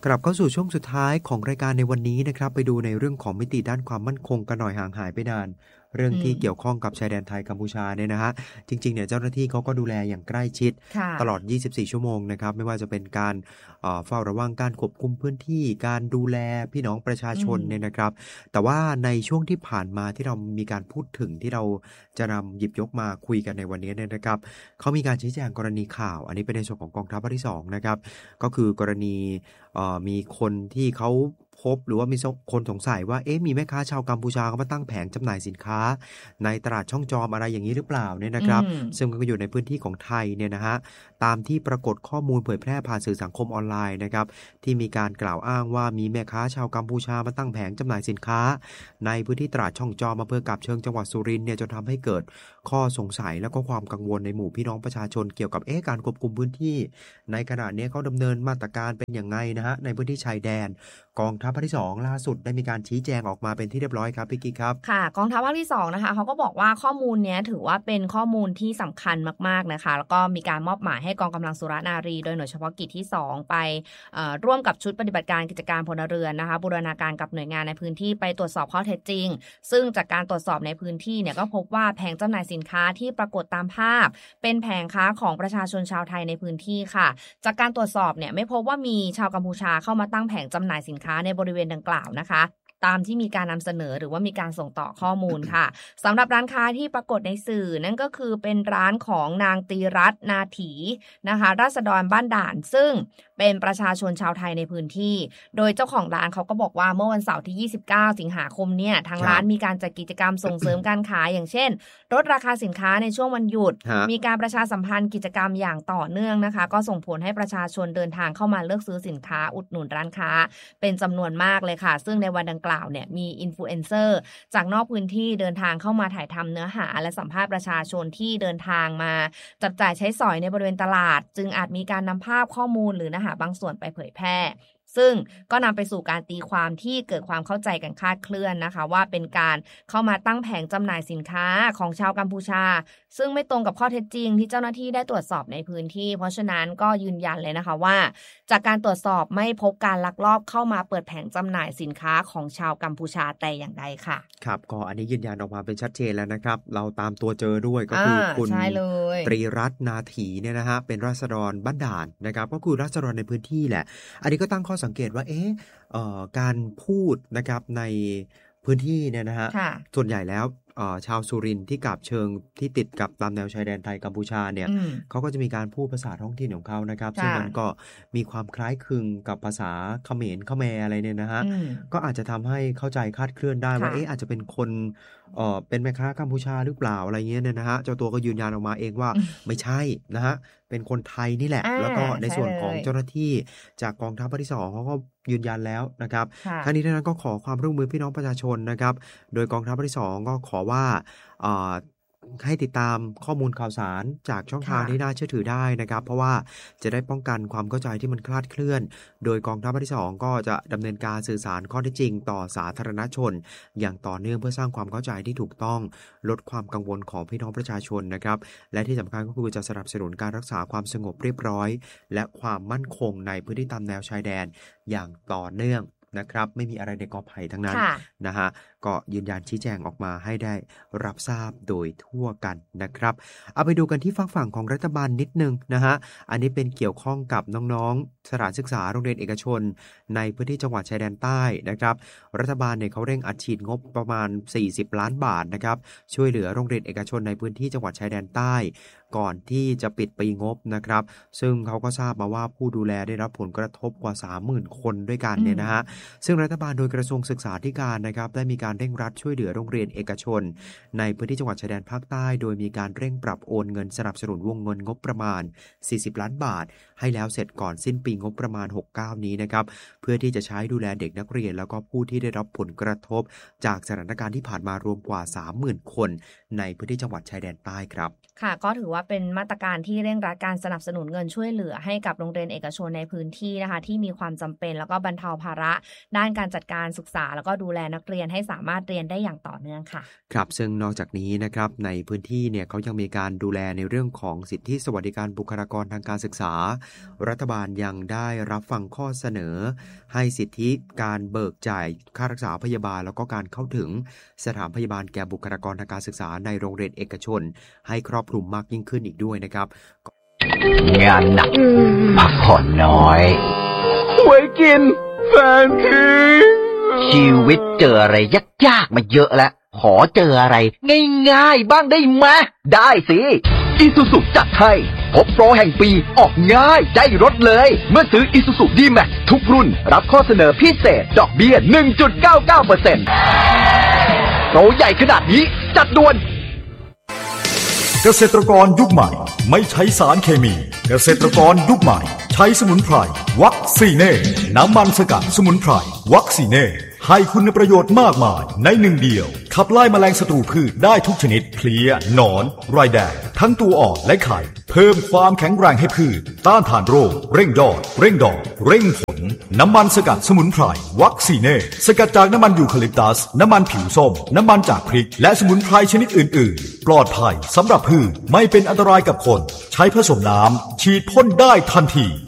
กลับเข้าสู่ช่วงสุดท้ายของรายการในวันนี้นะครับไปดูในเรื่องของมิติด้านความมั่นคงกันหน่อยห่างหายไปนานเรื่องที่เกี่ยวข้องกับชายแดนไทยกัมพูชาเนี่ยนะฮะจริงๆเนี่ยเจ้าหน้าที่เขาก็ดูแลอย่างใกล้ชิดตลอด24ชั่วโมงนะครับไม่ว่าจะเป็นการเฝ้าระวังการควบคุมพื้นที่การดูแลพี่น้องประชาชนเนี่ยนะครับแต่ว่าในช่วงที่ผ่านมาที่เรามีการพูดถึงที่เราจะนำหยิบยกมาคุยกันในวันนี้เนี่ยนะครับเขามีการชี้แจงกรณีข่าวอันนี้เป็นในส่วนของกองทัพภาคที่2นะครับก็คือกรณีมีคนที่เขาพบหรือว่ามีคนสงสัยว่ามีแม่ค้าชาวกัมพูชาเขามาตั้งแผงจำหน่ายสินค้าในตลาดช่องจอมอะไรอย่างนี้หรือเปล่าเนี่ยนะครับซึ่งก็อยู่ในพื้นที่ของไทยเนี่ยนะฮะตามที่ปรากฏข้อมูลเผยแพร่ผ่านสื่อสังคมออนไลน์นะครับที่มีการกล่าวอ้างว่ามีแม่ค้าชาวกัมพูชามาตั้งแผงจำหน่ายสินค้าในพื้นที่ตลาดช่องจอมอำเภอกาบเชิงจังหวัดสุรินทร์เนี่ยจนทำให้เกิดข้อสงสัยและก็ความกังวลในหมู่พี่น้องประชาชนเกี่ยวกับการควบคุมพื้นที่ในขณะนี้เขาดำเนินมาตรการเป็นอย่างไรนะฮะในพื้นที่ชายแดนกองทัพภาคที่2ล่าสุดได้มีการชี้แจงออกมาเป็นที่เรียบร้อยครับพี่กิ๊กครับค่ะกองทัพภาคที่2นะคะเขาก็บอกว่าข้อมูลนี้ถือว่าเป็นข้อมูลที่สำคัญมากๆนะคะแล้วก็มีการมอบหมายให้กองกำลังสุรนารีโดยหน่วยเฉพาะกิจที่2ไปร่วมกับชุดปฏิบัติการกิจการพลเรือนนะคะบูรณาการกับหน่วยงานในพื้นที่ไปตรวจสอบข้อเท็จจริงซึ่งจากการตรวจสอบในพื้นที่เนี่ยก็พบว่าแผงจำหน่ายสินค้าที่ปรากฏตามภาพเป็นแผงค้าของประชาชนชาวไทยในพื้นที่ค่ะจากการตรวจสอบเนี่ยไม่พบว่ามีชาวกัมพูชาเข้ามาตั้งแผงจำหน่ายสินค้าในบริเวณดังกล่าวนะคะตามที่มีการนำเสนอหรือว่ามีการส่งต่อข้อมูลค่ะสำหรับร้านค้าที่ปรากฏในสื่อนั่นก็คือเป็นร้านของนางตีรัตน์นาถีนะคะราษฎรบ้านด่านซึ่งเป็นประชาชนชาวไทยในพื้นที่โดยเจ้าของร้านเขาก็บอกว่าเมื่อวันเสาร์ที่29สิงหาคมเนี่ยทางร้านมีการจัดกิจกรรมส่งเสริมการขายอย่างเช่นลดราคาสินค้าในช่วงวันหยุดมีการประชาสัมพันธ์กิจกรรมอย่างต่อเนื่องนะคะก็ส่งผลให้ประชาชนเดินทางเข้ามาเลือกซื้อสินค้าอุดหนุนร้านค้าเป็นจำนวนมากเลยค่ะซึ่งในวันดังกล่าวเนี่ยมีอินฟลูเอนเซอร์จากนอกพื้นที่เดินทางเข้ามาถ่ายทำเนื้อหาและสัมภาษณ์ประชาชนที่เดินทางมาจับจ่ายใช้สอยในบริเวณตลาดจึงอาจมีการนำภาพข้อมูลหรือเนื้อหาบางส่วนไปเผยแพร่ซึ่งก็นำไปสู่การตีความที่เกิดความเข้าใจกันคลาดเคลื่อนนะคะว่าเป็นการเข้ามาตั้งแผงจำหน่ายสินค้าของชาวกัมพูชาซึ่งไม่ตรงกับข้อเท็จจริงที่เจ้าหน้าที่ได้ตรวจสอบในพื้นที่เพราะฉะนั้นก็ยืนยันเลยนะคะว่าจากการตรวจสอบไม่พบการลักลอบเข้ามาเปิดแผงจำหน่ายสินค้าของชาวกัมพูชาแต่อย่างใดค่ะครับก็อันนี้ยืนยันออกมาเป็นชัดเจนแล้วนะครับเราตามตัวเจอด้วยก็คือคุณตรีรัตน์นาถีเนี่ยนะฮะเป็นราษฎรบ้านด่านนะครับก็คือราษฎรในพื้นที่แหละอันนี้ก็ตั้งข้อสังเกตว่าการพูดนะครับในพื้นที่เนี่ยนะฮะส่วนใหญ่แล้วชาวสุรินทร์ที่กาบเชิงที่ติดกับตามแนวชายแดนไทยกัมพูชาเนี่ยเขาก็จะมีการพูดภาษาท้องถิ่นของเขานะครับซึ่งมันก็มีความคล้ายคลึงกับภาษาเขมรเขแมอะไรเนี่ยนะฮะก็อาจจะทำให้เข้าใจคลาดเคลื่อนได้ว่าอาจจะเป็นคนเป็นแม่ค้ากัมพูชาหรือเปล่าอะไรเงี้ยเนี่ยนะฮะเจ้าตัวก็ยืนยันออกมาเองว่าไม่ใช่นะฮะเป็นคนไทยนี่แหละแล้วก็ในส่วนของเจ้าหน้าที่จากกองทัพภาคที่2เขาก็ยืนยันแล้วนะครับทั้งนี้ทั้งนั้นก็ขอความร่วมมือพี่น้องประชาชนนะครับโดยกองทัพภาคที่2ก็ขอว่าให้ติดตามข้อมูลข่าวสารจากช่องทางที่น่าเชื่อถือได้นะครับเพราะว่าจะได้ป้องกันความเข้าใจที่มันคลาดเคลื่อนโดยกองทัพภาคที่2ก็จะดำเนินการสื่อสารข้อเท็จจริงต่อสาธารณชนอย่างต่อเนื่องเพื่อสร้างความเข้าใจที่ถูกต้องลดความกังวลของพี่น้องประชาชนนะครับและที่สำคัญก็คือจะสนับสนุนการรักษาความสงบเรียบร้อยและความมั่นคงในพื้นที่ตามแนวชายแดนอย่างต่อเนื่องนะครับไม่มีอะไรในกอไผ่ทั้งนั้นนะฮะก็ยืนยันชี้แจงออกมาให้ได้รับทราบโดยทั่วกันนะครับเอาไปดูกันที่ฝั่งของรัฐบาลนิดนึงนะฮะอันนี้เป็นเกี่ยวข้องกับน้องๆสถานศึกษาโรงเรียนเอกชนในพื้นที่จังหวัดชายแดนใต้นะครับรัฐบาลเนี่ยเขาเร่งอัดฉีดงบประมาณ40ล้านบาทนะครับช่วยเหลือโรงเรียนเอกชนในพื้นที่จังหวัดชายแดนใต้ก่อนที่จะปิดปีงบนะครับซึ่งเขาก็ทราบมาว่าผู้ดูแลได้รับผลกระทบกว่า 30,000 คนด้วยกันเนี่ยนะฮะซึ่งรัฐบาลโดยกระทรวงศึกษาธิการนะครับได้มีการเร่งรัดช่วยเหลือโรงเรียนเอกชนในพื้นที่จังหวัดชายแดนภาคใต้โดยมีการเร่งปรับโอนเงินสนับสนุนวงเงินงบประมาณ40ล้านบาทให้แล้วเสร็จก่อนสิ้นปีงบประมาณ69นี้นะครับเพื่อที่จะใช้ดูแลเด็กนักเรียนแล้วก็ผู้ที่ได้รับผลกระทบจากสถานการณ์ที่ผ่านมารวมกว่า 30,000 คนในพื้นที่จังหวัดชายแดนใต้ครับค่ะก็ถือว่าเป็นมาตรการที่เร่งรัดการสนับสนุนเงินช่วยเหลือให้กับโรงเรียนเอกชนในพื้นที่นะคะที่มีความจำเป็นแล้วก็บรรเทาภาระด้านการจัดการศึกษาแล้วก็ดูแลนักเรียนให้สามารถเรียนได้อย่างต่อเนื่องค่ะครับซึ่งนอกจากนี้นะครับในพื้นที่เนี่ยเขายังมีการดูแลในเรื่องของสิทธิสวัสดิการบุคลากรทางการศึกษารัฐบาลยังได้รับฟังข้อเสนอให้สิทธิการเบิกจ่ายค่ารักษาพยาบาลแล้วก็การเข้าถึงสถานพยาบาลแก่บุคลากรทางการศึกษาในโรงเรียนเอกชนให้ครอบคลุมมากยิ่งขึ้นอีกด้วยนะครับงานหนักพักผ่อนน้อยไว้กินแฟนทิ้งชีวิตเจออะไรยากๆมาเยอะแล้วขอเจออะไรง่ายๆบ้างได้ไหมได้สิIsuzuจัดให้พบโปรแห่งปีออกง่ายได้รถเลยเมื่อซื้อ Isuzu D-Max ทุกรุ่นรับข้อเสนอพิเศษดอกเบี้ย 1.99% โปรใหญ่ขนาดนี้จัดด่วนเกษตรกรยุคใหม่ไม่ใช้สารเคมีเกษตรกรยุคใหม่ใช้สมุนไพรวัคซีเน่น้ำมันสกัดสมุนไพรวัคซีเน่ให้คุณประโยชน์มากมายในหนึ่งเดียวขับไล่แมลงศัตรูพืชได้ทุกชนิดเพลี้ยหนอนไรแดงทั้งตัวอ่อนและไข่เพิ่มความแข็งแรงให้พืชต้านทานโรคเร่งยอดเร่งดอกเร่งผลน้ำมันสกัดสมุนไพรวัคซีเน่สกัดจากน้ำมันยูคาลิปตัสน้ำมันผิวส้มน้ำมันจากพริกและสมุนไพรชนิดอื่นๆปลอดภัยสำหรับพืชไม่เป็นอันตรายกับคนใช้ผสมน้ำฉีดพ่นได้ทันที